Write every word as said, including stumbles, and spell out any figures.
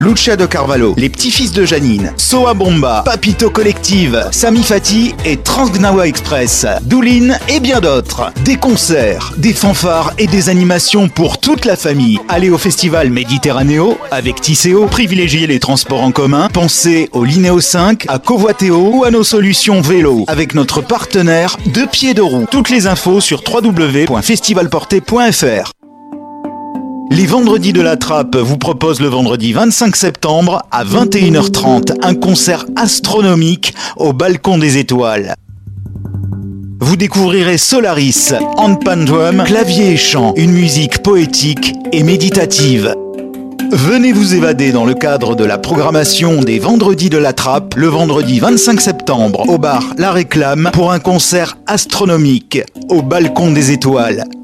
Lucia de Carvalho, Les Petits-Fils de Janine, Soa Bomba, Papito Collective, Sami Fati et Transgnawa Express, Doulin et bien d'autres. Des concerts, des fanfares et des animations pour toute la famille. Allez au festival Méditerranéo avec Tisséo, privilégiez les transports en commun, pensez au Linéo cinq, à Covoitéo ou à nos solutions vélo avec notre partenaire Deux Pieds de Roue. Toutes les infos sur w w w point festivalporté point f r. Les Vendredis de la Trappe vous proposent le vendredi vingt-cinq septembre à vingt et une heures trente un concert astronomique au Balcon des Étoiles. Vous découvrirez Solaris, handpan drum, clavier et chant, une musique poétique et méditative. Venez vous évader dans le cadre de la programmation des Vendredis de la Trappe le vendredi vingt-cinq septembre au bar La Réclame pour un concert astronomique au Balcon des Étoiles.